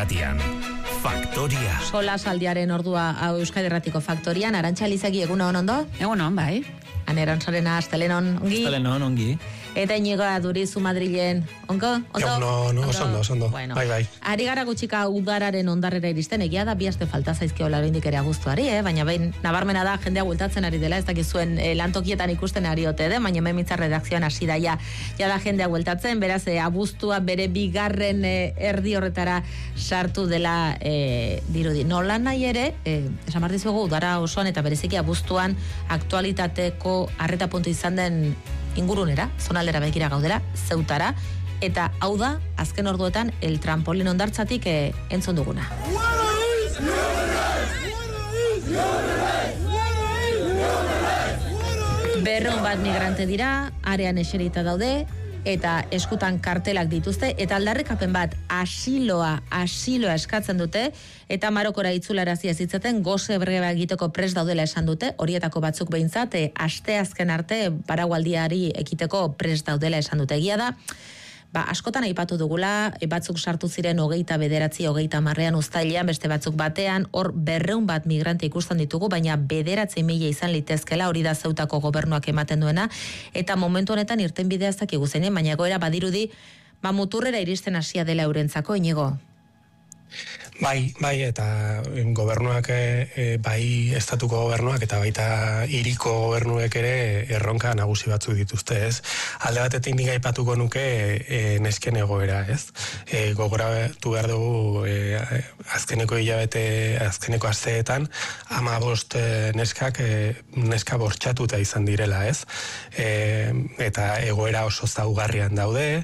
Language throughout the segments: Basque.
Faktoria. Sola saldiaren ordua hau Euskadi Irratiko Faktorian, Arantxa Elizegi egunon ondo? Egunon, bai. Aneron Sorena, astelenon ongi? Astelenon ongi. Eta Inigo Durizu Madrilen, ongo? Ondo? Ondo. Bueno, bai. Ari gara gutxika udararen ondarrera iristen, egia da bi aste falta zaizkiola oraindik ere abuztuari, baina behin nabarmena da jendea bueltatzen ari dela, ez dakizuen lantokietan ikusten ari ote de, baina hemen Mitza redakzioan hasi da ja da jendea bueltatzen, beraz abuztua bere bigarren erdi horretara sartu dela dirudi. Nola nahi ere, esan behar dizugu udara osoan eta bereziki abuztuan aktualitateko arreta puntu izan den ingurunera, zonaldera begira gaudela, Zeutara, eta hau da, azken orduetan, el trampolin ondartzatik entzun duguna. Berrehun bat migrante dira, arean eserita daude, eta eskutan kartelak dituzte, eta aldarrikapen bat asiloa eskatzen dute, eta Marokora itzularazi ez hitzaten goze breba egiteko prest daudela esan dute, horietako batzuk behintzat, asteazken arte baraualdiari ekiteko prest daudela esan dute. Egia da, askotan aipatu dugula, batzuk sartu ziren 29, 30 uztailean, beste batzuk batean, hor 200 bat migrante ikusten ditugu, baina 9.000 izan litezkela, hori da Zeutako gobernuak ematen duena, eta momentu honetan irtenbidea ez dakigu zeinen, baina egoera badirudi, muturrera iristen hasia dela eurentzako, Inigo. Bai, eta gobernuak, bai estatuko gobernuak eta baita hiriko gobernuek ere erronka nagusi batzuk dituzte, ez? Alde batetik nik aipatuko nuke nesken egoera, ez? Gogoratu behar dugu azkeneko asteetan 15 neska bortxatuta izan direla, ez? Eta egoera oso zaugarrian daude,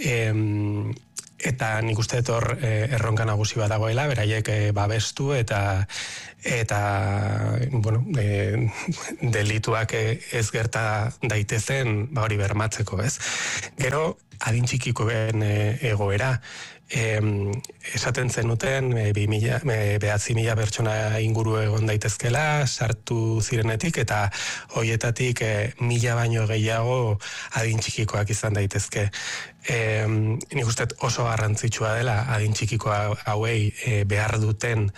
eta nik uste hor erronka nagusi bat dagoela, beraiek babestu eta delituak ez gerta daitezen hori bermatzeko, ez? Gero, adin txikikoen egoera, esaten zenuten 9.000 pertsona inguru egon daitezkela, sartu zirenetik, eta hoietatik 1.000 baino gehiago adin txikikoak izan daitezke. Nik uste oso garrantzitsua dela adin txikiko hauei behar duten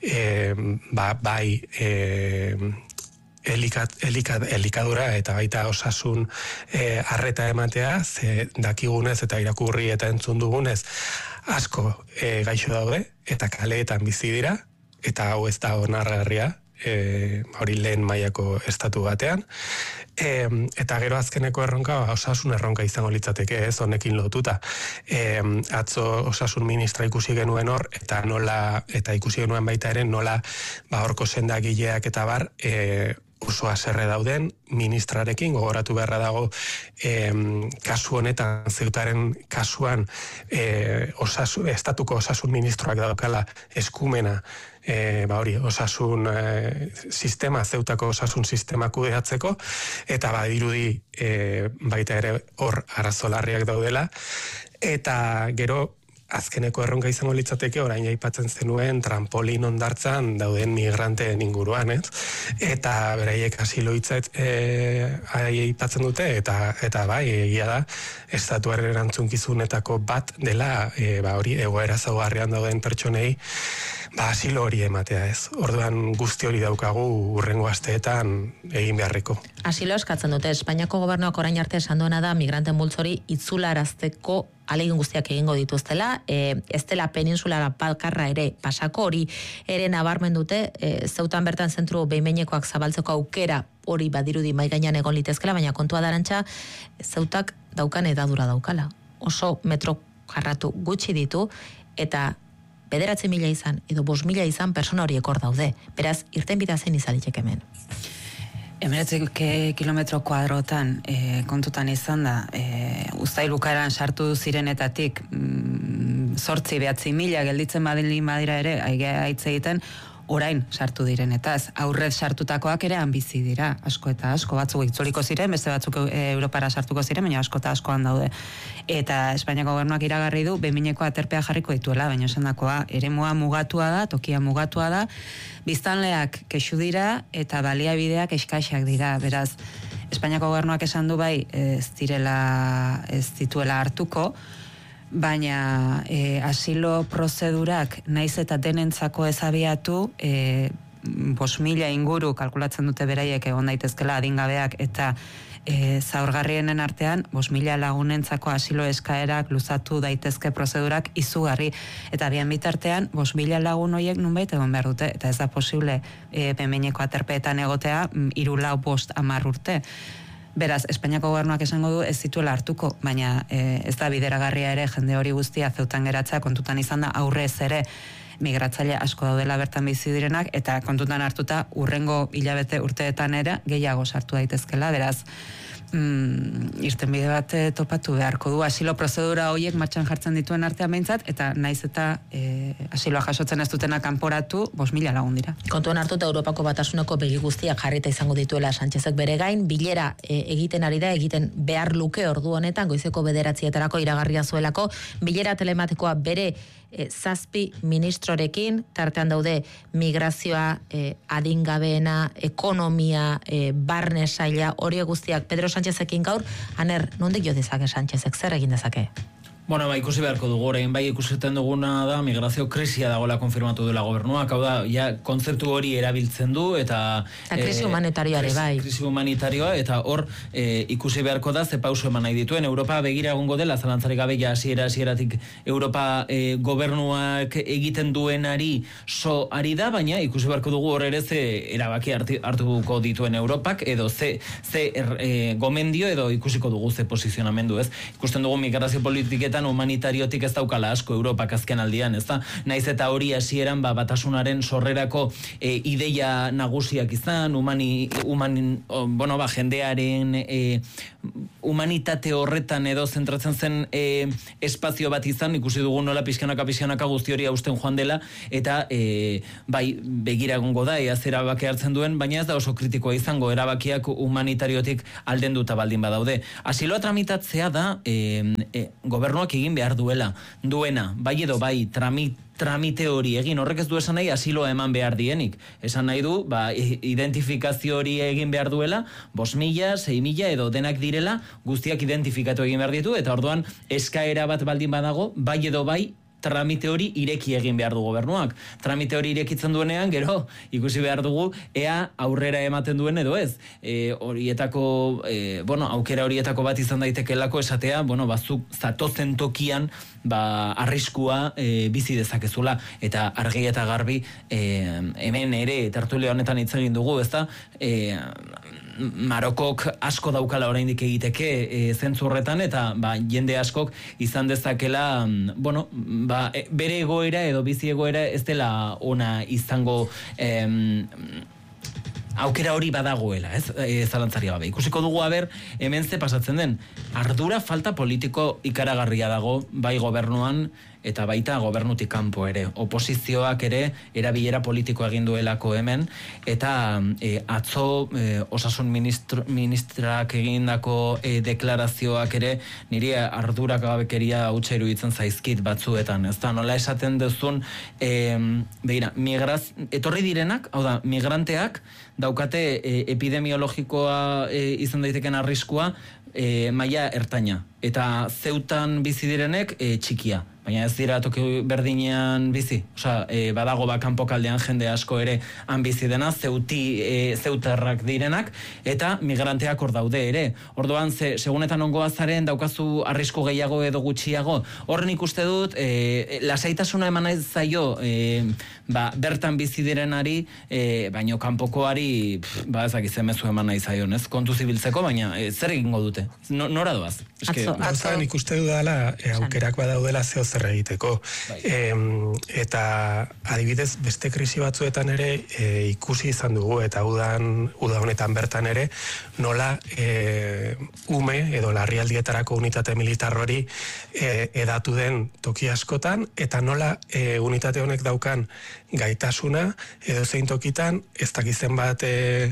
elikadura eta baita osasun arreta ematea, ze dakigunez eta irakurri eta entzun dugunez asko gaixo daude eta kaleetan bizi dira, eta hau ez da onargarria, hori lehen mailako estatu batean, eta gero azkeneko erronka osasun erronka izango litzateke, ez honekin lotuta. Atzo osasun ministra ikusi genuen hor, eta ikusi genuen baita ere nola horko sendagileak eta bar oso haserre dauden ministrarekin, gogoratu beharra dago kasu honetan, Zeutaren kasuan estatuko osasun ministroak daukala eskumena osasun sistema, Zeutako osasun sistema kudeatzeko, eta badirudi baita ere hor arazolarriak daudela, eta gero azkeneko erronka izango litzateke orain aipatzen zenuen trampolin ondartzan dauden migranteen inguruan, ez? Eta beraiek asilo hitza aipatzen dute, eta bai, egia da, estatuaren erantzunkizunetako bat dela, hori egoera zaugarrian dauden pertsonei, asilo hori ematea, ez? Orduan guzti hori daukagu hurrengo asteetan egin beharreko. Asilo eskatzen dute, Espainiako gobernuak orain arte esan duena da migranten multzori itzularazteko ahalegin guztiak egingo dituztela, ez dela peninsulara balkarra ere pasako, hori ere nabarmen dute, Zeutan bertan zentru behin-behinekoak zabaltzeko aukera hori badirudi mahai gainean egon litezkela, baina kontua da Arantxa, Zeutak daukan edadura daukala. Oso metro jarratu gutxi ditu, eta 9.000 izan, edo 5.000 izan persona horiek hor daude. Beraz, irtenbidea zein izaliteke hemen. 19 kilometro kuadrotan kontutan izan da, uztailukaran sartu zirenetatik 8-9.000 gelditzen badira ere, aitz egiten, orain sartu direnetaz. Aurrez sartutakoak ere bizi dira, asko eta asko, batzuk itzuliko ziren, beste batzuk Europara sartuko ziren, baina asko eta askoan daude. Eta Espainiako gobernuak iragarri du, behineko aterpea jarriko dituela, baina esandakoa, eremua mugatua da, tokia mugatua da, biztanleak kexu dira, eta baliabideak eskaxak dira, beraz, Espainiako gobernuak esan du bai, ez dituela hartuko, baina asilo prozedurak naiz eta denentzako ezabiatu, 5.000 inguru kalkulatzen dute beraiek egon daitezkela adingabeak eta zaurgarrienen artean 5.000 lagunentzako asilo eskaerak luzatu daitezke prozedurak izugarri, eta bien bitartean 5.000 lagun horiek nunbait egon behar dute, eta ez da posible behin-behineko aterpeetan egotea 3, 4, 5, 10 urte. Beraz, Espainiako gobernuak esango du ez zituela hartuko, baina ez da bideragarria ere jende hori guztia zeutan geratzea, kontutan izan da aurrez ere migratzaile asko daudela bertan bizi direnak, eta kontutan hartuta urrengo hilabete urteetan ere gehiago sartu daitezkela, beraz irtenbide bat topatu beharko du asilo prozedura horiek martxan jartzen dituen artean behintzat, eta naiz eta asiloa jasotzen ez dutena kanporatu 5.000 lagun dira. Kontuan hartuta Europako Batasuneko begi guztiak jarrita izango dituela Sánchezek bere gain, bilera egiten ari da, egiten behar luke ordu honetan, goizeko 9:00 iragarria zuelako, bilera telematikoa bere 7 ministrorekin, tartean daude migrazioa, adingabeena, ekonomia, barne saila, hori guztiak Pedro Sánchezekin gaur, Aner, nondik jo dezake Sánchezek, zer egin dezake? Bueno, ikusi beharko dugu, orain bai ikusiten duguna da migrazio krisia dagoela konfirmatu duela gobernuak, hau da, ja, kontzeptu hori erabiltzen du, eta krisi humanitarioa ere bai. Krisi humanitarioa, eta hor ikusi beharko da ze pauso eman nahi dituen. Europa begira egongo dela, zalantzarik gabe ja hasieratik Europa gobernuak egiten duenari so ari da, baina ikusi beharko dugu hor ere ze erabaki hartuko dituen Europak, edo ze gomendio, edo ikusiko dugu ze posizionamendu, ez? Ikusten dugu migrazio politiketan humanitariotik ez daukala asko Europak azken aldian, ez da? Naiz eta hori hasieran batasunaren sorrerako ideia nagusiak izan, jendearen humanitate horretan edo zentratzen zen espazio bat izan, ikusi dugu nola pixkanaka guzti hori hausten joan dela, eta bai, begira egongo da, ea zer erabaki hartzen duen, baina ez da oso kritikoa izango, erabakiak humanitariotik aldenduta baldin badaude. Asiloa tramitatzea da gobernuak egin behar duena, bai edo bai, tramite hori egin, horrek ez du esan nahi asiloa eman behar dienik. Esan nahi du, identifikazio hori egin behar duela, 5.000, 6.000 edo denak direla, guztiak identifikatu egin behar ditu, eta orduan eskaera bat baldin badago, bai edo bai, tramite hori ireki egin behar du gobernuak. Tramite hori irekitzen duenean, gero, ikusi behar dugu, ea aurrera ematen duen edo ez. Aukera horietako bat izan daitekelako esatea, bazuk zatozen tokian, arriskua bizi dezakezula, eta argi eta garbi hemen ere tertulia honetan hitz egin dugu, ezta? Marokok asko daukala oraindik egiteke zentzu horretan, eta jende askok izan dezakela bere egoera edo bizi egoera ez dela ona izango aukera hori badagoela, zalantzaria gabe. Ikusiko dugu hemen ze pasatzen den. Ardura falta politiko ikaragarria dago bai gobernuan eta baita gobernutik kanpo ere. Oposizioak ere erabilera politiko egin duelako hemen, eta atzo osasun ministrak egindako deklarazioak ere niri ardurak gabekeria hutsa iruditzen zaizkit batzuetan. Ez da, nola esaten duzun, etorri direnak, hau da, migranteak daukate epidemiologikoa izan daiteken arriskua maila ertaina, eta zeutan bizi direnek txikia. Baina ez dira toki berdinean bizi. Badago kanpokaldean jende asko ere han bizi dena, zeutarrak direnak, eta migranteak hor daude ere. Orduan, segunetan ongoa zaren daukazu arrisku gehiago edo gutxiago. Horren ikuste dut, lasaitasuna eman nahi zaio bertan bizi direnari, baino kanpokoari ezakitzen mezu eman nahi zaion, ez? Kontu zibiltzeko, baina zer egingo dute? Nora doaz? Atzo ikuste dudala aukerak badaudela zeo zer egiteko. Eta adibidez, beste krisi batzuetan ere ikusi izan dugu, eta uda honetan bertan ere, nola ume edo larrialdietarako unitate militar hori edatu den toki askotan, eta nola unitate honek daukan gaitasuna edo zein tokitan ez dakizen bat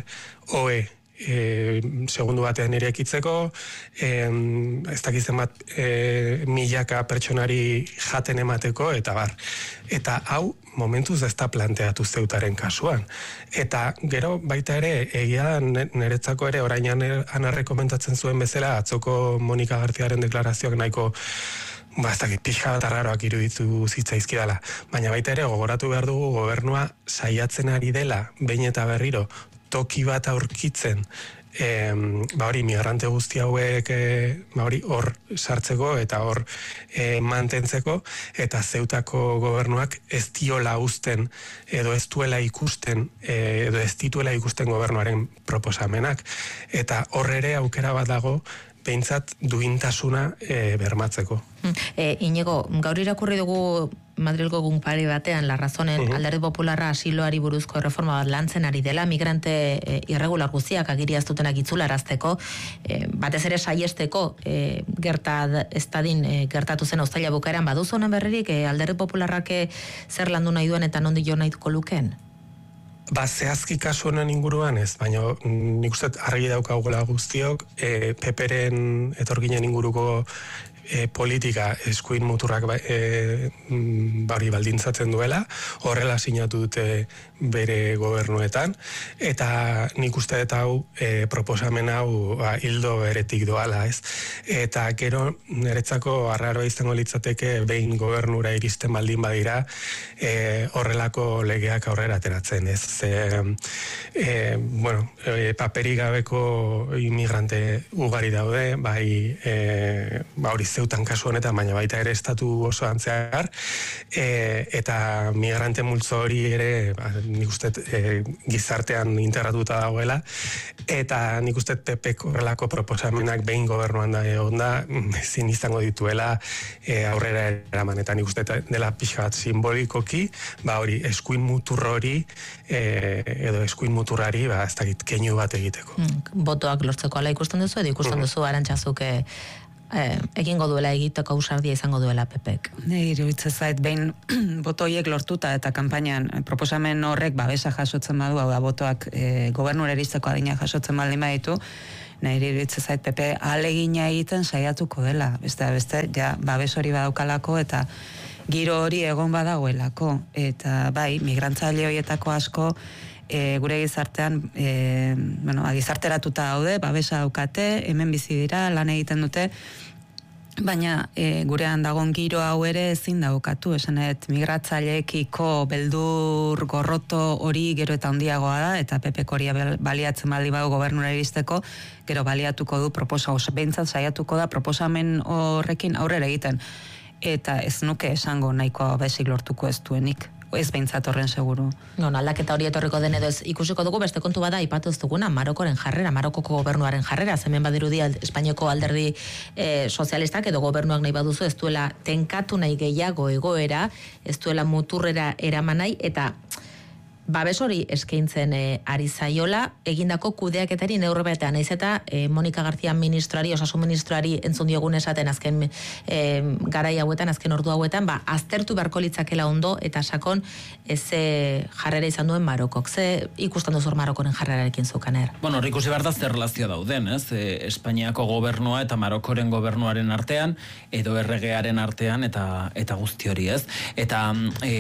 segundu batean irekitzeko, ez dakizen bat milaka pertsonari jaten emateko, eta bar. Eta hau momentuz ez da planteatu zeutaren kasuan. Eta gero baita ere, egia da niretzako ere, orain Anarrek komentatzen zuen bezala, atzoko Monika Garziaren deklarazioak nahiko ez dakit, pixka bat arraroak iruditu zitzaizkidala. Baina baita ere, gogoratu behar dugu gobernua saiatzen ari dela, behin eta berriro, toki bat aurkitzen, hori migrante guzti hauek hor sartzeko eta hor mantentzeko, eta Zeutako gobernuak ez diola uzten edo ez duela ikusten edo ez dituela ikusten gobernuaren proposamenak, eta hor ere aukera bat dago behintzat duintasuna bermatzeko. Iñigo, gaur irakurri dugu Madrilgo egun pare batean, La Razonen Alderdi Popularra asiloari buruzko erreforma bat lantzen ari dela, migrante irregular guztiak agiria ez dutenak itzularazteko, batez ere saiesteko gerta ez dadin gertatu zen uztaila bukaeran, baduzu honen berririk Alderdi Popularrak zer landu nahi duen eta nondik jo nahiko lukeen? Zehazki kasu honen inguruan ez, baina nik uste argi daukagula guztiok, PPren etorginen inguruko politika eskuin muturrak hori baldintzatzen duela, horrela sinatu dute bere gobernuetan, eta nik uste eta hau proposamen hau hildo beretik doala, ez? Eta gero niretzako arraroa izango litzateke behin gobernura iristen baldin badira horrelako legeak aurrera ateratzen, ez? Paperik gabeko inmigrante ugari daude, hori Zeutan kasu honetan, baina baita ere estatu oso antzear, eta migrante multzo hori ere nik uste gizartean integratuta dagoela, eta nik uste PPek horrelako proposamenak behin gobernuan da onda ezin izango dituela aurrera eraman, eta nik uste dela pixka bat simbolikoki, hori eskuin mutur hori edo eskuin muturrari ez dakit keinu bat egiteko. Botoak lortzeko ala ikusten duzu, edo ikusten duzu Arantzazuk egingo duela egiteko ausardia izango duela PPek. Iruditzen zait, behin botoiek lortuta eta kanpainan proposamen horrek babesa jasotzen badu, hau da botoak gobernura iristeko adina jasotzen baldin baditu, nire iruditzen zait PP ahalegina egiten saiatuko dela. Beste, ja, babes hori badaukalako eta giro hori egon badagoelako. Eta bai, migrantzaile horietako asko gure gizartean gizarteratuta daude, babesa daukate, hemen bizi dira, lan egiten dute, baina gurean dagon giro hau ere ezin daukatu, esanet migratzaileekiko beldur gorroto hori gero eta handiagoa da, eta PPek hori baliatzen baldi badu gobernura iristeko, gero baliatuko du behintzat saiatuko da proposamen horrekin aurrera egiten, eta ez nuke esango nahiko besik lortuko ez duenik. Ez behintzat horren seguru. Aldaketa hori etorriko den edo ez ikusiko dugu, beste kontu bada ipatuz duguna, Marokoren jarrera, Marokoko gobernuaren jarrera, hemen badirudi Espainiako alderdi sozialistak edo gobernuak nahi baduzu, ez duela tenkatu nahi gehiago egoera, ez duela muturrera eraman nahi, eta babes hori eskaintzen ari zaiola, egindako kudeaketari neurbetean, naiz eta Monika García ministroari, osasun ministroari entzun diogun esaten azken garai hauetan, azken ordu hauetan, aztertu beharko litzakela ondo eta sakon jarrera izan duen Marokok. Ze ikusten duzu Marokoren jarrerarekin zukaner? Bueno, ikusi behar da zer relazio dauden, ez? Espainiako gobernua eta Marokoren gobernuaren artean, edo erregearen artean, eta guzti hori, ez? Eta,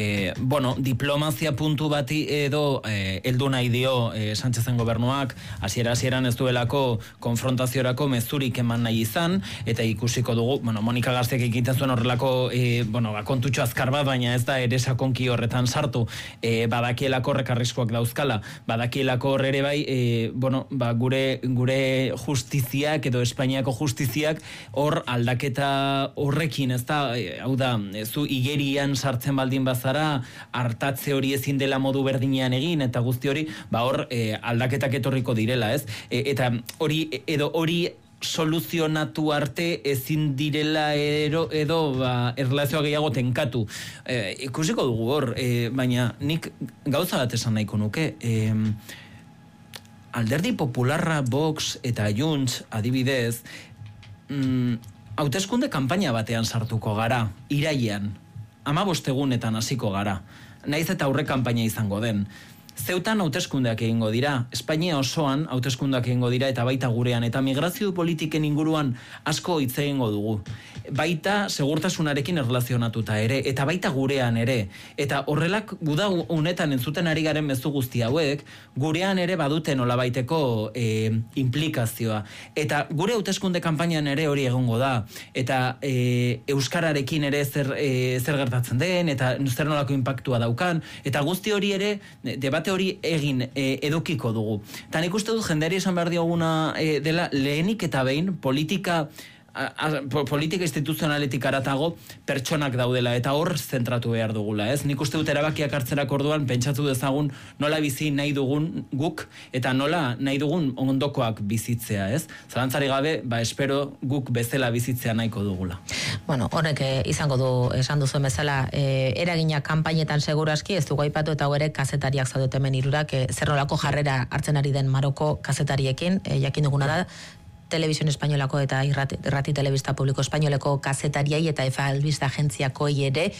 diplomazia puntu bati edo heldu nahi dio Sánchezen gobernuak hasieran ez duelako konfrontaziorako mezurik eman nahi izan, eta ikusiko dugu, Monika Garziak egiten zuen horrelako kontutxo azkar bat, baina ez da ere sakonki horretan sartu, badakielako horrek arriskoak dauzkala, badakielako horre ere bai, gure justiziak edo Espainiako justiziak hor aldaketa horrekin, ez da, hau da, zu igerian sartzen baldin bazara, hartatze hori ezin dela modu berdin egin, eta guzti hori, hor aldaketak etorriko direla, ez? Eta hori soluzionatu arte ezin direla edo erlazioa gehiago tenkatu. Ikusiko dugu hor, baina nik gauza bat esan nahiko nuke, Alderdi Popularra, Vox eta Junts, adibidez, hauteskunde kanpaina batean sartuko gara, irailean, 15 egunetan hasiko gara. Naiz eta aurre kanpaina izango den. Zeutan hauteskundeak egingo dira, Espainia osoan hauteskundeak egingo dira eta baita gurean, eta migrazio politiken inguruan asko hitz egingo dugu. Baita segurtasunarekin erlazionatuta ere, eta baita gurean ere. Eta horrelak guda honetan entzuten ari garen mezu guzti hauek, gurean ere badute nolabaiteko implikazioa. Eta gure hauteskunde kanpainan ere hori egongo da. Eta euskararekin ere zer gertatzen den, eta zer nolako impactua daukan, eta guzti hori ere, debate hori egin edukiko dugu. Eta nik uste dut jendeari esan behar dioguna dela, lehenik eta behin politika instituzionaletik aratago pertsonak daudela, eta hor zentratu behar dugula, ez? Nik uste dut erabakiak hartzerak orduan pentsatu dezagun nola bizi nahi dugun guk, eta nola nahi dugun ondokoak bizitzea, ez? Zalantzari gabe, espero guk bezala bizitzea nahiko dugula. Bueno, honek izango du, esan duzuen bezala, eragina kanpainetan seguraski, ez dugu aipatu eta ere kazetariak zaudete hemen hirurak, zer nolako jarrera hartzen ari den Maroko kazetariekin, jakin duguna da, Televisión Espainolako eta Irrati Telebista Publiko Espainoleko kazetariai eta EFA Albista Agentziakoi ere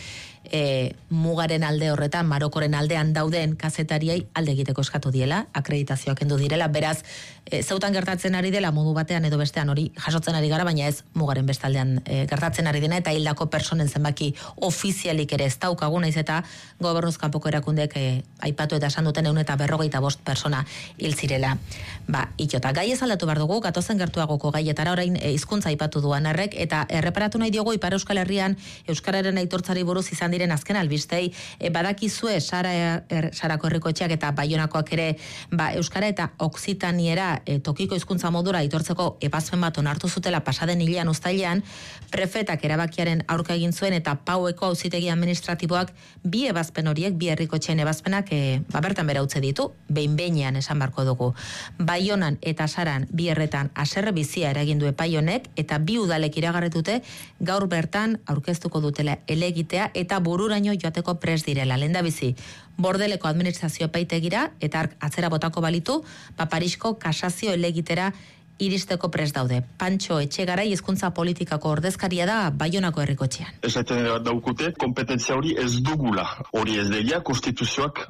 mugaren alde horretan, Marokoren aldean dauden kazetariai alde egiteko eskatu diela, akreditazioak kendu direla, beraz, zeutan gertatzen ari dela modu batean edo bestean hori jasotzen ari gara, baina ez mugaren bestaldean gertatzen ari dena, eta hildako personen zenbaki ofizialik ere ez daukagu, naiz eta gobernuz kanpoko erakundeek aipatu eta esan duten 145 persona hil zirela. Itxota, gai ez aldatu behar dugu, gatozen gertuagoko gaietara orain hizkuntza aipatu duan errek, eta erreparatu nahi diogu Ipar Euskal Herrian euskararen aitortzari buruz izan diren azken albistei, badakizue Sarako Herrikoetxeak eta Baionakoak ere euskara eta oksitaniera tokiko hizkuntza modura aitortzeko ebazpen bat onartu zutela pasaden hilean uztailean, prefetak erabakiaren aurka egin zuen eta Paueko auzitegi administratiboak bi ebazpen horiek, bi herrikoetxeen ebazpenak bertan bera utzi ditu, behin-behinean esan barko dugu. Baionan eta Saran bi herretan haserre bizia eragin du epai honek, eta bi udalek iragarritute gaur bertan aurkeztuko dutela elegitea eta bururaino joateko prest direla. Lehendabizi, Bordeleko administrazio epaitegira eta atzera botako balitu, Parisko kasazio elegitera iristeko prest daude. Pantxo Etxegarai hizkuntza politikako ordezkaria da Baionako herrikoetxean. Esaten daukute, kompetentzia hori ez dugula. Hori ez deia, konstituzioak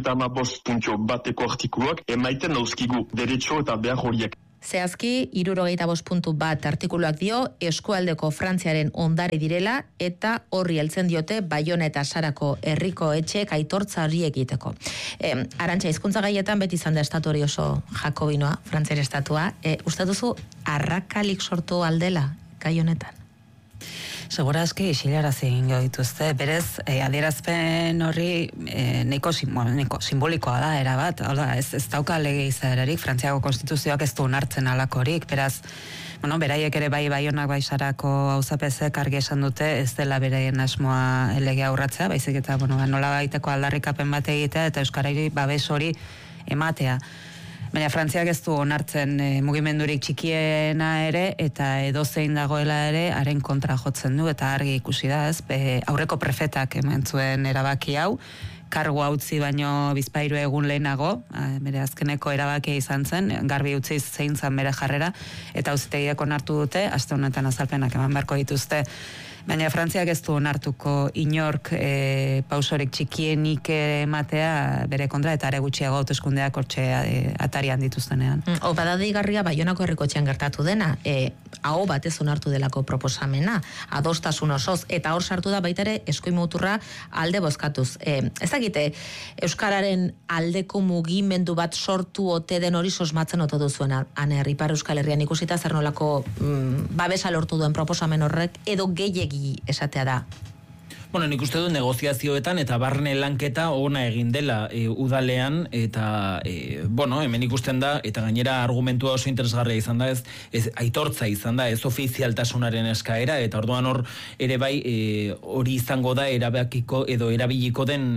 75.1 artikuluak emaiten dauzkigu derecho eta behar horiek. Zehazki, 75.1 artikuluak dio, eskualdeko Frantziaren ondare direla, eta horri heltzen diote Baiona eta Sarako herriko etxeek aitortza hori egiteko. Arantxa, hizkuntza gaietan beti izan da estatu hori oso jakobinoa, Frantziar estatua. Uste duzu, arrakalik sortu aldela gai honetan? Segurazki isilarazi egingo dituzte. Berez, adierazpen horri nahiko simbolikoa da, erabat. Ez dauka lege izaerarik, Frantziako konstituzioak ez du onartzen alakorik. Beraz, beraiek ere Baionak Sarako auzapezek argi esan dute, ez dela beraien asmoa legea aurratzea, baizik eta nola baiteko aldarrikapen bat egitea eta euskarari babes hori ematea. Baina Frantziak ez du onartzen mugimendurik txikiena ere, eta edozein dagoela ere, haren kontra jotzen du, eta argi ikusi da, ez? Aurreko prefetak eman zuen erabaki hau, kargu utzi baino bizpairu egun lehenago, bere azkeneko erabakia izan zen, garbi utzi zein zan bere jarrera, eta auzitegiak onartu dute, aste honetan azalpenak eman beharko dituzte. Baina Frantziak ez du onartuko inork pausorik txikienik ematea bere kontra, eta are gutxiago hauteskundeak hortxe atarian dituztenean. Badadigarria Baionako herrikoetxean gertatu dena, aho batez onartu delako proposamena, adostasun osoz, eta hor sartu da baita ere eskuin muturra alde bozkatuz. Ez dakite, euskararen aldeko mugimendu bat sortu ote den hori sosmatzen ote duzuena, Ipar Euskal Herrian ikusita zer nolako babesa lortu duen proposamen horrek, edo gehiegi esatea da? Nik uste dut negoziazioetan eta barne lanketa ona egin dela udalean, eta hemen ikusten da, eta gainera argumentua oso interesgarria izan da, ez aitortza izan da, ez ofizialtasunaren eskaera, eta orduan hor ere bai hori izango da erabakiko edo erabiliko den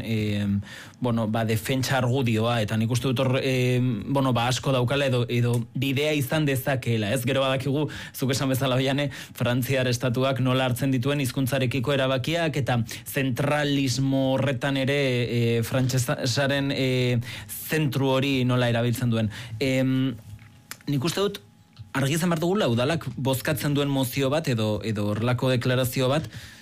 defentsa argudioa, eta nik uste dut hor asko daukala edo bidea izan dezakeela, ez? Gero badakigu, zuk esan bezala Baiane, Frantziar estatuak nola hartzen dituen hizkuntzarekiko erabakiak, eta zentralismo horretan ere frantsesaren zentru hori nola erabiltzen duen. Nik uste dut, argi izan behar dugula, udalak bozkatzen duen mozio bat edo horrelako deklarazio bat,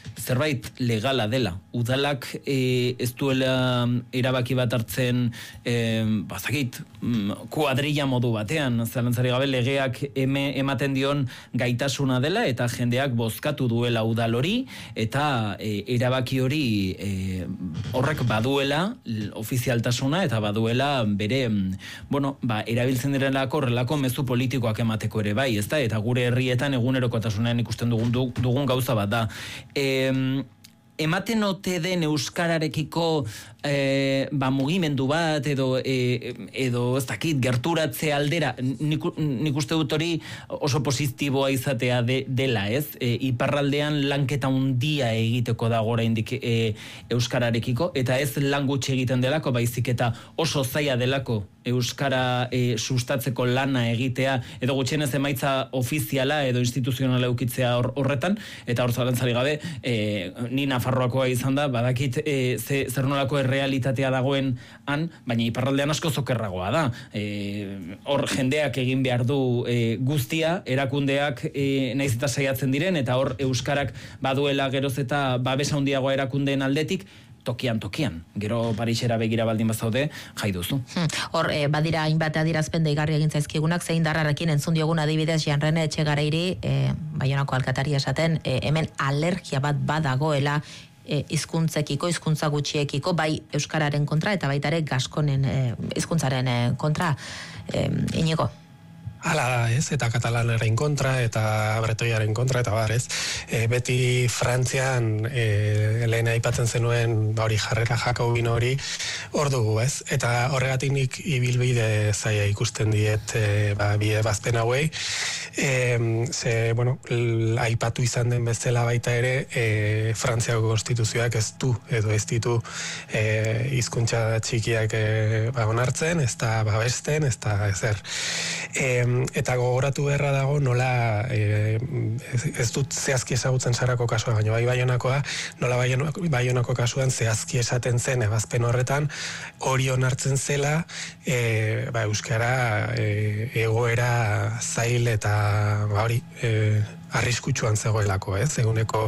zerbait legala dela. Udalak ez duela erabaki bat hartzen bazakit, kuadrilla modu batean, zalantzari gabe legeak ematen dion gaitasuna dela eta jendeak bozkatu duela udal hori eta erabaki hori horrek baduela ofizialtasuna eta baduela bere erabiltzen direlako horrelako mezu politikoak emateko ere bai, ezta? Eta gure herrietan egunerokotasunean ikusten dugun gauza bat da. Ematen ote den euskararekiko mugimendu bat edo ez dakit gerturatze aldera, nik uste dut hori oso positiboa izatea dela, ez? Iparraldean lanketa handia egiteko da oraindik euskararekiko, eta ez lan gutxi egiten delako, baizik eta oso zaila delako euskara sustatzeko lana egitea, edo gutxienez emaitza ofiziala edo instituzionala eukitzea horretan, eta hor zalantzari gabe, ni Nafarroakoa izan da, badakit zer nolako errealitatea dagoen han, baina iparraldean asko zokerragoa da. Hor jendeak egin behar du guztia, erakundeak naiz eta saiatzen diren, eta hor euskarak baduela geroz eta babesa handiagoa erakundeen aldetik, tokian. Gero Parisera begira baldin bazaude, jai duzu. Hor, badira hainbat adierazpen deigarri egin zaizkigunak, zein darrarekin entzun diogun adibidez Jean-René Etxegareiri, Baionako alkatari esaten, hemen alergia bat badagoela hizkuntzekiko, hizkuntza gutxiekiko, bai euskararen kontra eta baita ere gaskonen hizkuntzaren kontra. Iñigo? Hala da, ez, eta katalanaren kontra, eta bretoiaren kontra, eta bar, ez. Beti Frantzian lehen aipatzen zenuen hori jarrera jakobin hori hor dugu, ez. Eta horregatik nik ibilbide zaila ikusten diet bi ebazpen hauei. Aipatu izan den bezala baita ere, Frantziako konstituzioak ez du, edo ez ditu hizkuntza txikiak onartzen, ez da babesten, ez da ezer. Eta gogoratu beharra dago nola ez dut zehazki ezagutzen Sarako kasua, baina bai Baionakoa, nola Baionako kasuan zehazki esaten zen ebazpen horretan hori onartzen zela euskara egoera zail eta hori arriskutsuan zegoelako, ez? Eguneko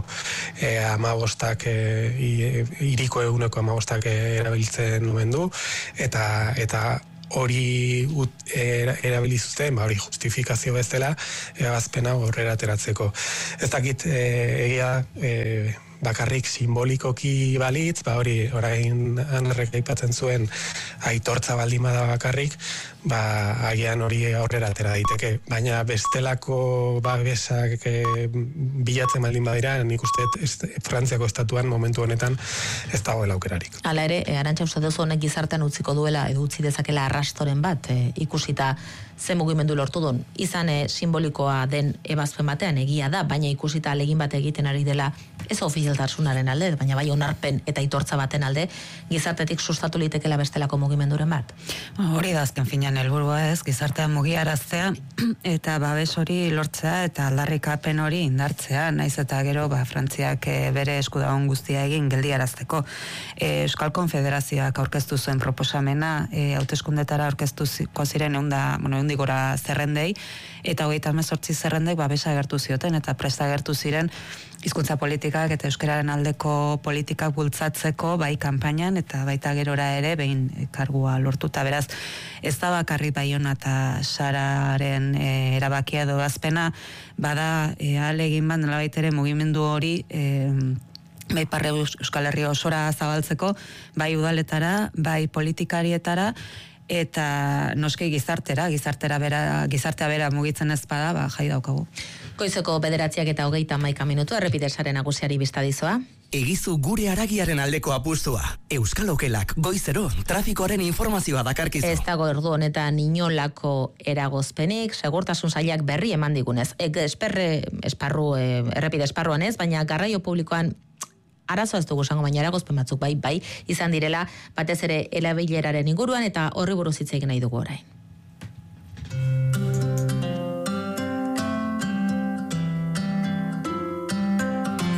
15 hiriko eguneko 15 erabiltzen nuen du eta hori erabilizuten, hori justifikazio bezala ebazpena horrera ateratzeko. Ez dakit egia bakarrik simbolikoki balitz, hori orain Anerrek aipatzen zuen aitortza baldin bada bakarrik, agian hori aurrera atera daiteke, baina bestelako babesak bilatzen baldin badira, nik uste Frantziako estatuan momentu honetan ez dagoela aukerarik. Hala ere, Arantxa, uste duzu honek gizartean utziko duela edo utzi dezakela arrastoren bat, ikusita ze mugimendu lortu duen, izan simbolikoa den ebazpen batean egia da, baina ikusita alegin bat egiten ari dela ez ofizialtasunaren alde, baina bai onarpen eta aitortza baten alde, gizartetik sustatu litekela bestelako mugimenduren bat. Hori da azken finean helburua, ez, gizartean mugiaraztea eta babes hori lortzea eta aldarrikapen hori indartzea, naiz eta gero Frantziak bere eskudagon guztia egin geldiarazteko. Euskal Konfederazioak aurkeztu zuen proposamena, hauteskundetara aurkeztuko ziren ehundik gora zerrendei, eta 38 zerrendek babesa agertu zioten eta presta agertu ziren hizkuntza politikak eta euskararen aldeko politikak bultzatzeko bai kanpainan eta baita gerora ere behin kargua lortuta. Beraz, ez da bakarrik Baiona eta Sararen erabakia edo azpena, bada ahalegin bat nolabait ere mugimendu hori bai Ipar Euskal Herria osora zabaltzeko, bai udaletara, bai politikarietara, eta noski gizartea bera mugitzen ez bada, jai daukagu. Goizeko 9:30 minutu, errepidesaren nagusiari biztadizoa. Egizu gure haragiaren aldeko apustua. Euskal Okelak goizero trafikoaren informazioa dakarkizu. Ez dago ordu honetan inolako eragozpenik, segurtasun sailak berri eman digunez. Errepide esparruan ez, baina garraio publikoan arazoa ez dugu esango, baina eragozpen batzuk bai izan direla, batez ere erabileraren inguruan, eta horri buruz hitz egin nahi dugu orain.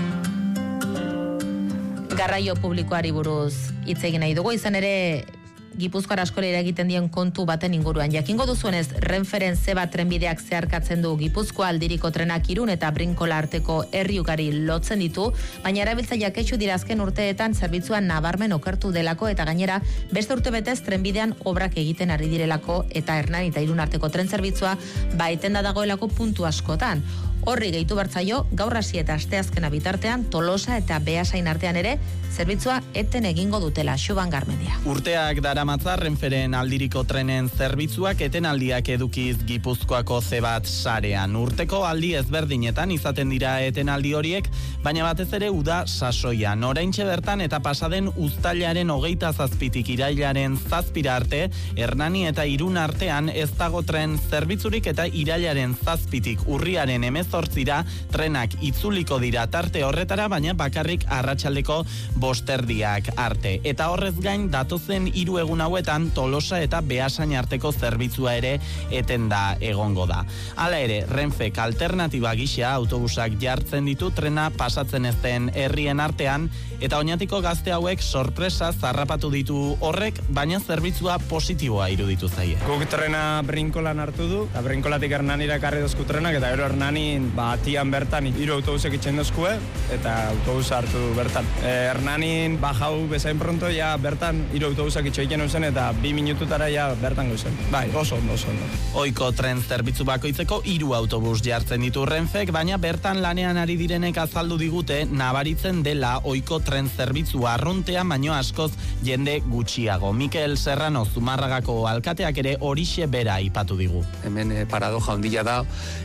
Garraio publikoari buruz hitz egin nahi dugu, izan ere Gipuzkoar askori eragiten dien kontu baten inguruan. Jakingo duzuenez, Renferen Zeba trenbideak zeharkatzen du Gipuzkoa aldiriko trenak Irun eta Brinkola arteko herri ugari lotzen ditu, baina erabiltzaileak kexu dira azken urteetan zerbitzua nabarmen okertu delako eta gainera beste urtebetez trenbidean obrak egiten ari direlako eta Hernani eta Irun arteko tren zerbitzua etenda dagoelako puntu askotan. Horri gehitu bertzaio, gaur hasi eta asteazkena bitartean Tolosa eta Beasain artean ere zerbitzua eten egingo dutela. Xuban Garmendia. Urteak daramatza Renferen aldiriko trenen zerbitzuak etenaldiak edukiz Gipuzkoako Zebat sarean. Urteko aldi ezberdinetan izaten dira etenaldi horiek, baina batez ere uda sasoian. Oraintxe bertan eta pasaden uztailaren 27 irailaren 7 arte, Hernani eta Irun artean ez dago tren zerbitzurik eta irailaren 7tik urriaren 18ra trenak itzuliko dira tarte horretara, baina bakarrik arratsaldeko 5:00 arte. Eta horrez gain datozen 3 egun hauetan Tolosa eta Beasain arteko zerbitzua ere etenda egongo da. Hala ere, Renfek alternatiba gisa autobusak jartzen ditu trena pasatzen ez den herrien artean, eta Oñatiko gazte hauek sorpresa zarrapatu ditu horrek, baina zerbitzua positiboa iruditu zaie. Guk trena Brinkolan hartu du, eta Brinkolatik Hernanira ekarri dozku trenak, eta gero Hernanin atian bertan 3 autobusek itxen dozkue, eta autobusa hartu du bertan. Hernanin bajau bezain pronto, ja bertan 3 autobusak itxoiken uzen, eta 2 minututara ja bertan gozen. Bai, oso ondo. Oiko tren zerbitzu bakoitzeko 3 autobus jartzen ditu Renfek, baina bertan lanean ari direnek azaldu digute nabaritzen dela oiko tren zerbitzu arruntean baino askoz jende gutxiago. Mikel Serrano Zumarragako alkateak ere horixe bera aipatu digu. Hemen paradoja handia da,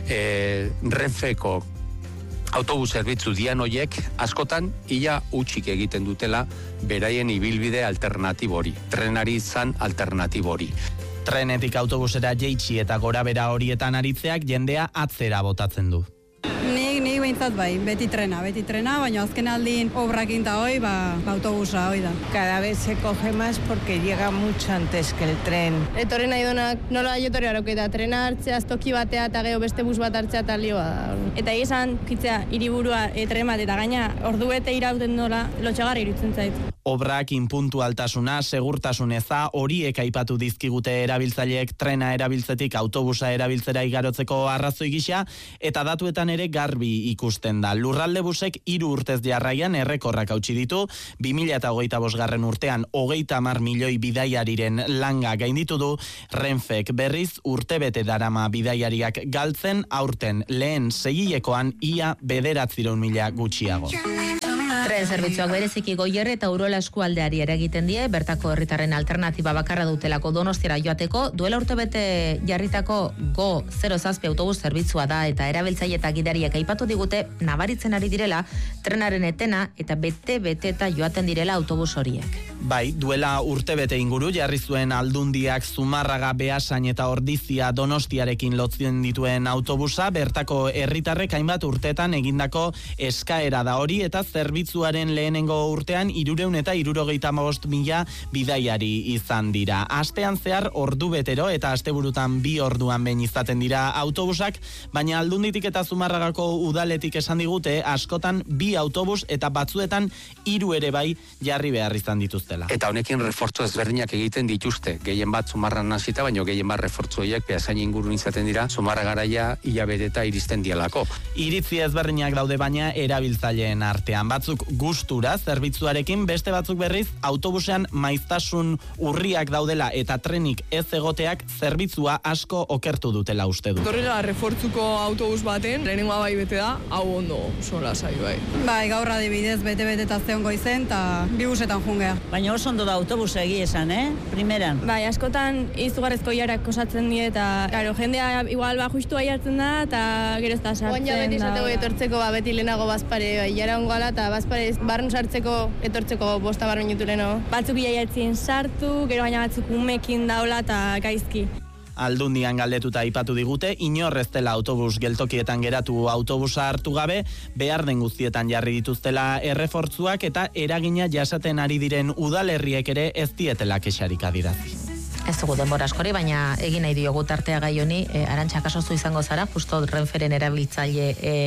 Renfeko autobus zerbitzu dian hoiek askotan ia utxik egiten dutela beraien ibilbide alternatibori, trenari izan alternatibori. Trenetik autobusera jaitsi eta gorabera horietan aritzeak jendea atzera botatzen du. Nik behintzat bai, beti trena, baina azken aldin obrakin da hoi, autobusa hoi da. Cada vez se coge más porque llega mucho antes que el tren. Etorri nahi donak nola jotorri haroketa, trena hartzea, toki batea eta gero beste bus bat hartzea eta lioa da. Eta egizan, kitzea, hiriburua tren bat eta gaina ordu bete irauten nola, lotxagarri irutzen zait. Obrak inpuntualtasuna, segurtasun eza, horiek aipatu dizkigute erabiltzaileek trena erabiltzetik autobusa erabiltzera igarotzeko arrazoi gisa, eta datuetan ere garbi ikusten da. Lurralde busek 3 urtez jarraian errekorrak hautsi ditu, 2025 urtean 30 milioi bidaiariren langa gainditu du, Renfek berriz urtebete darama bidaiariak galtzen, aurten lehen segilekoan ia 900.000 gutxiago. Tren zerbitzuak bereziki Goierri eta Urola eskualdeari eragiten die, bertako herritarren alternatiba bakarra dutelako Donostiara joateko, duela urtebete jarritako Go 07 autobus zerbitzua da eta erabiltzaile eta gidariak aipatu digute nabaritzen ari direla trenaren etena eta bete-beteta joaten direla autobus horiek. Bai, duela urtebete inguru jarri zuen Aldundiak Zumarraga, Beasain eta Ordizia Donostiarekin lotzen dituen autobusa, bertako herritarrek hainbat urteetan egindako eskaera da hori eta zerbitzuaren lehenengo urtean 375.000 bidaiari izan dira. Astean zehar ordu betero eta asteburutan 2 orduan behin izaten dira autobusak, baina Aldunditik eta Zumarragako udaletik esan digute askotan 2 autobus eta batzuetan 3 ere bai jarri behar izan dituztela. Eta honekin refortzu ezberdinak egiten dituzte, gehien bat Zumarran hasita, baino gehien bat refortzu horiek Beasain ingurun izaten dira, Zumarra garaia hilabeteta iristen dialako. Iritzi ezberdinak daude baina erabiltzaileen artean. Batzuk gustura zerbitzuarekin, beste batzuk berriz autobusean maiztasun urriak daudela eta trenik ez egoteak zerbitzua asko okertu dutela uste du. Torrela refortzuko autobus baten, lehenengoa bai bete da, hau ondo sola zai bai. Bai, gaur adibidez bete-beteta zeon goizen eta 2 busetan jungea. Baina oso ondo da autobusa egia esan, primeran. Bai, askotan izugarrezko iarak osatzen die eta claro, jendea igual justu bai hartzen da eta gero ez da sartzen. Oin ja beti esateko etortzeko beti lehenago bazpare iara ongala eta bazpare barrun sartzeko etortzeko 5 minutu leheno. Batzuk iaiatzen sartu, gero baina batzuk umekin daula eta gaizki. Aldundian galdetuta aipatu digute, inor ez dela autobus geltokietan geratu autobusa hartu gabe, behar den guztietan jarri dituztela errefortzuak eta eragina jasaten ari diren udalerriek ere ez dietela kexarik adirazi. Ez dugu denbora askori, baina egin nahi diogu tartea gai honi, Arantxa, kaso zu izango zara, justo Renferen erabiltzaile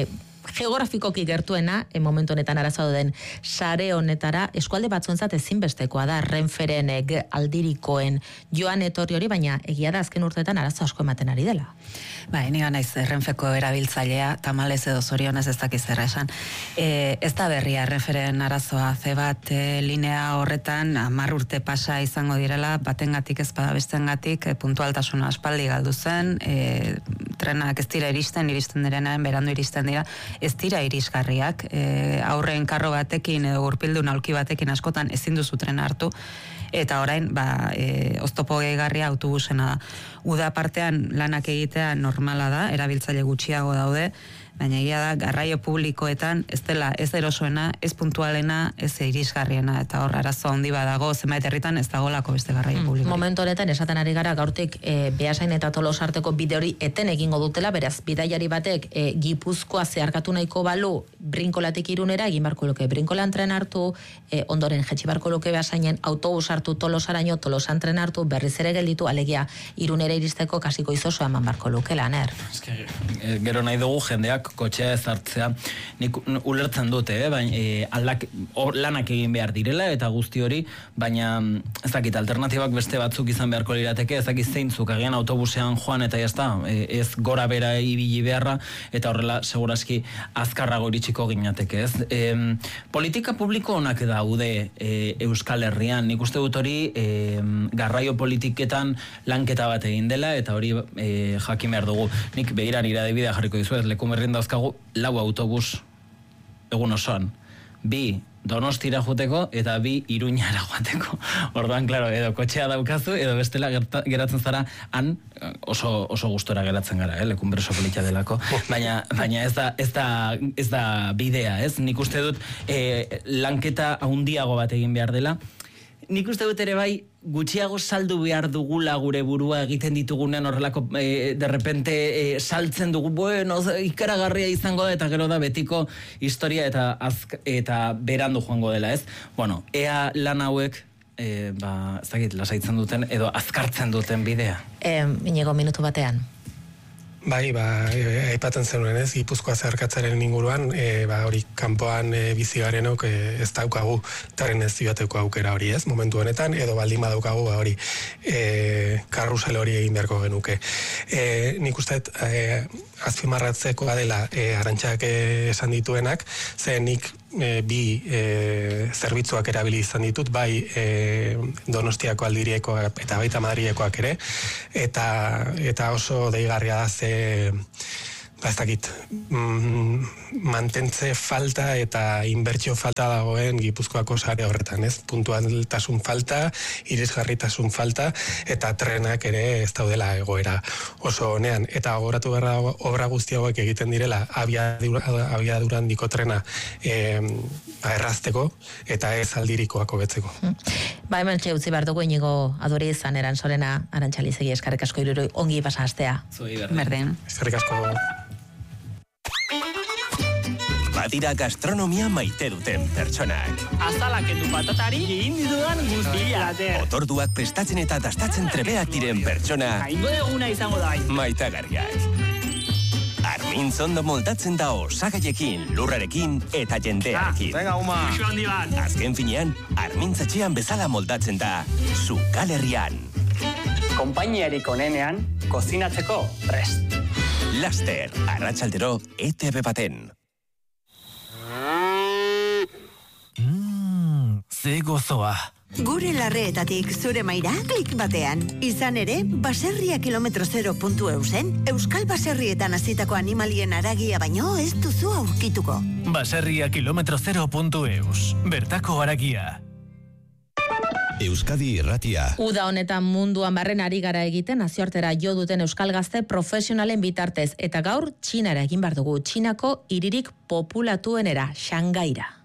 geografikoki gertuena, momentu honetan arazoa den sare honetara, eskualde batzuentzat ezinbestekoa da Renferen aldirikoen joan etorri hori, baina egia da azken urteetan arazo asko ematen ari dela. Bai, niga naiz Renfeko erabiltzailea, tamalez edo zorionez ez dakiz zerra esan. Ez da berria Renferen arazoa, zebat linea horretan 10 urte pasa izango direla, batengatik ez bada bestengatik, puntualtasuna aspaldi galdu zen, trenak ez dira iristen direnaren berandu iristen dira, ez dira irisgarriak, aurren karro batekin edo gurpildun aulki batekin askotan ezin duzu trena hartu, eta orain, oztopo gehigarria autobusena da. Uda partean lanak egitea normala da, erabiltzaile gutxiago daude, baina egia da, garraio publikoetan ez dela ez erosoena, ez puntualena, ez irisgarriena, eta hor arazo handi badago, zenbait herritan ez dagolako beste garraio publiko. Momentu honetan esaten ari gara gaurtik Beasain eta Tolosa arteko bide hori eten egingo dutela, beraz bidaiari batek Gipuzkoa zeharkatu nahiko balu Brinkolatik Irunera egin barko luke Brinkolan tren hartu, ondoren jetxi barko luke Beasainen autobus hartu Tolosaraino, Tolosan tren hartu, berriz ere gelditu, alegia Irunera iristeko kasiko izoso eman barko luke laner. Gero nahi dugu jendeak kotxea ez hartzea, nik ulertzen dute, lanak egin behar direla eta guzti hori, baina ez dakit, alternatibak beste batzuk izan beharko lirateke, ez dakit zeintzuk agian autobusean joan eta jazta, ez gora bera ibili beharra, eta horrela seguraski azkarrago iritsiko ginateke, ez? Politika publiko onak daude Euskal Herrian, nik uste dut hori garraio politiketan lanketa bat egin dela, eta hori jakin behar dugu. Nik begiran iradibidea jarriko dizuet, leku berrien dauzkagu 4 autobus egun osoan. 2 Donostira joateko eta 2 Iruñara joateko. Orduan, klaro, edo kotxea daukazu, edo bestela geratzen zara han oso gustora geratzen gara, lekun berso politia delako. Baina ez da bidea, ez? Nik uste dut lanketa handiago bat egin behar dela. Nik uste dut ere bai, gutxiago saldu behar dugula gure burua egiten ditugunean horrelako derrepente saltzen dugu, bueno, ikaragarria izango da, eta gero da betiko historia eta berandu joango dela, ez? Bueno, ea lan hauek, ez dakit, lasaitzen duten edo azkartzen duten bidea. Inigo minutu batean. Bai, aipatzen zenuen ez, Gipuzkoa zeharkatzaren inguruan, hori kanpoan bizi garenok ez daukagu trenez joateko aukera hori ez, momentu honetan, edo baldin badaukagu hori karrusel hori egin beharko genuke. Nik uste azpimarratzekoa dela Arantxak esan dituenak, ze nik 2 zerbitzuak erabili izan ditut, bai Donostiako aldiriekoa eta baita Madrilekoak ere, eta oso deigarria da ze ez dakit, mantentze falta eta inbertsio falta dagoen Gipuzkoako sare horretan, ez? Puntualtasun falta, irisgarritasun falta, eta trenak ere ez daudela egoera oso honean. Eta gogoratu behar da obra guzti hauek egiten direla abiadura handiko trena errazteko eta ez aldirikoako betzeko. Hemen utzi behar dugu Inigo Aduri izan Eransorena, Arantxalizegi, eskerrik asko iruroi ongi pasa astea. Berdin. Eskerrik asko. Badira gastronomia maite duten pertsonak. Azalak edu patatari egin ditudan guztia. Otorduak prestatzen eta dastatzen trebeak diren pertsona. Aingo eguna izango da. Maitagarriak. Armintz ondo moldatzen da osagaiekin, lurrarekin eta jendearekin. Venga, uma. Uxu handi bat. Azken finean, Armintzatxean bezala moldatzen da, Zukalerrian. Konpainiarik onenean, kozinatzeko prest. Laster, arratsaldero, ETV baten. Ze gozoa. Gure larreetatik zure maira klik batean. Izan ere, baserria km0.eusen, Euskal Baserrietan hasitako animalien haragia baino ez duzu aurkituko. Baserria km0.eus. Bertako haragia. Euskadi Irratia. Uda honetan munduan barren ari gara egiten nazioartera jo duten euskal gazte profesionalen bitartez. Eta gaur Txinara egin behar dugu. Txinako hiririk populatuenera, Shangaira.